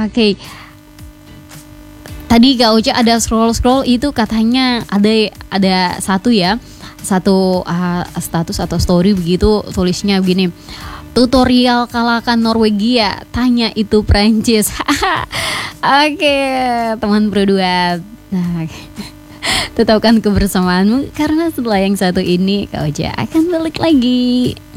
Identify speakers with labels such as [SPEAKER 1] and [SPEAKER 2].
[SPEAKER 1] Oke. Tadi Kak Ocha ada scroll itu katanya ada satu status atau story begitu, tulisnya begini. Tutorial kalahkan Norwegia, tanya itu Prancis. Oke, teman berdua. Nah, tetapkan kebersamaanmu karena setelah yang satu ini Kak Ocha akan balik lagi.